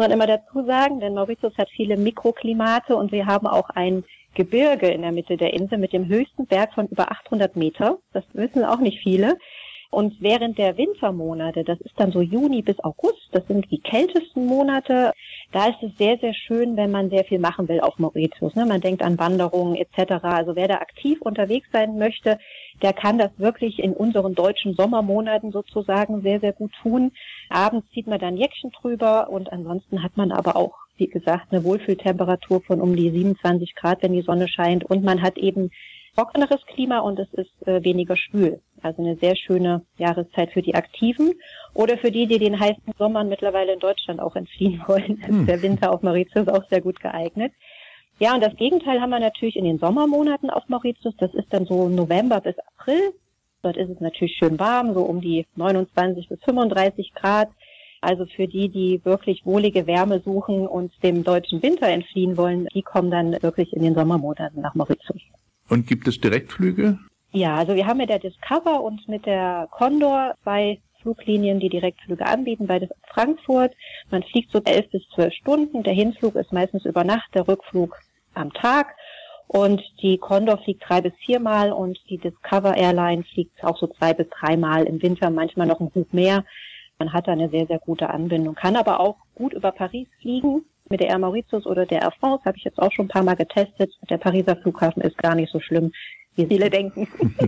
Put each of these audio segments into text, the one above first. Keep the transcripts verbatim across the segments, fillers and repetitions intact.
man immer dazu sagen, denn Mauritius hat viele Mikroklimate und wir haben auch ein Gebirge in der Mitte der Insel mit dem höchsten Berg von über achthundert Meter. Das wissen auch nicht viele. Und während der Wintermonate, das ist dann so Juni bis August, das sind die kältesten Monate, da ist es sehr, sehr schön, wenn man sehr viel machen will auf Mauritius. Ne? Man denkt an Wanderungen et cetera. Also wer da aktiv unterwegs sein möchte, der kann das wirklich in unseren deutschen Sommermonaten sozusagen sehr, sehr gut tun. Abends zieht man dann Jäckchen drüber und ansonsten hat man aber auch, wie gesagt, eine Wohlfühltemperatur von um die siebenundzwanzig Grad, wenn die Sonne scheint. Und man hat eben trockeneres Klima und es ist äh, weniger schwül. Also eine sehr schöne Jahreszeit für die Aktiven oder für die, die den heißen Sommern mittlerweile in Deutschland auch entfliehen wollen. Hm. Ist der Winter auf Mauritius auch sehr gut geeignet. Ja, und das Gegenteil haben wir natürlich in den Sommermonaten auf Mauritius. Das ist dann so November bis April. Dort ist es natürlich schön warm, so um die neunundzwanzig bis fünfunddreißig Grad. Also für die, die wirklich wohlige Wärme suchen und dem deutschen Winter entfliehen wollen, die kommen dann wirklich in den Sommermonaten nach Mauritius. Und gibt es Direktflüge? Ja, also wir haben mit der Discover und mit der Condor zwei Fluglinien, die Direktflüge anbieten, beides ab Frankfurt. Man fliegt so elf bis zwölf Stunden. Der Hinflug ist meistens über Nacht, der Rückflug am Tag. Und die Condor fliegt drei bis viermal und die Discover Airline fliegt auch so zwei bis dreimal im Winter, manchmal noch ein Hub mehr. Man hat da eine sehr, sehr gute Anbindung, kann aber auch gut über Paris fliegen. Mit der Air Mauritius oder der Air France habe ich jetzt auch schon ein paar Mal getestet. Der Pariser Flughafen ist gar nicht so schlimm, wie viele denken.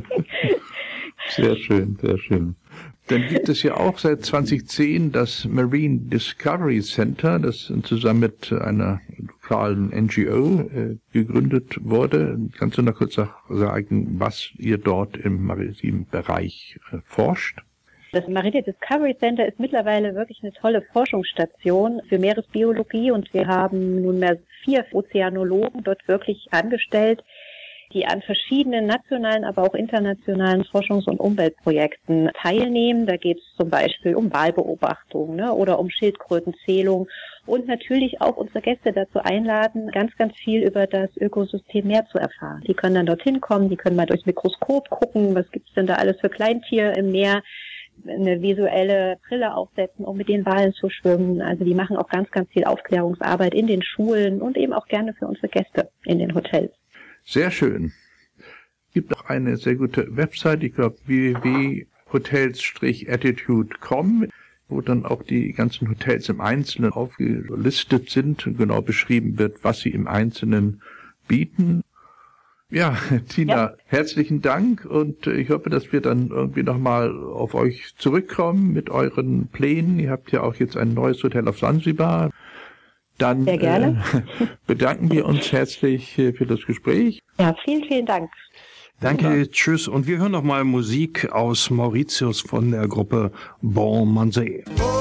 Sehr schön, sehr schön. Dann gibt es ja auch seit zweitausendzehn das Marine Discovery Center, das zusammen mit einer lokalen N G O äh, gegründet wurde. Kannst du noch kurz sagen, was ihr dort im maritimen Bereich äh, forscht? Das Marine Discovery Center ist mittlerweile wirklich eine tolle Forschungsstation für Meeresbiologie und wir haben nunmehr vier Ozeanologen dort wirklich angestellt, die an verschiedenen nationalen, aber auch internationalen Forschungs- und Umweltprojekten teilnehmen. Da geht es zum Beispiel um Walbeobachtung, ne, oder um Schildkrötenzählung und natürlich auch unsere Gäste dazu einladen, ganz, ganz viel über das Ökosystem Meer zu erfahren. Die können dann dorthin kommen, die können mal durchs Mikroskop gucken, was gibt's denn da alles für Kleintiere im Meer, eine visuelle Brille aufsetzen, um mit den Walen zu schwimmen. Also die machen auch ganz, ganz viel Aufklärungsarbeit in den Schulen und eben auch gerne für unsere Gäste in den Hotels. Sehr schön. Es gibt auch eine sehr gute Website, ich glaube w w w punkt hotels attitude punkt com, wo dann auch die ganzen Hotels im Einzelnen aufgelistet sind und genau beschrieben wird, was sie im Einzelnen bieten. Ja, Tina, ja. Herzlichen Dank und ich hoffe, dass wir dann irgendwie nochmal auf euch zurückkommen mit euren Plänen. Ihr habt ja auch jetzt ein neues Hotel auf Sansibar. Dann Sehr gerne. Äh, bedanken wir uns herzlich für das Gespräch. Ja, vielen, vielen Dank. Danke, ja. Tschüss. Und wir hören noch mal Musik aus Mauritius von der Gruppe Bon Manzé.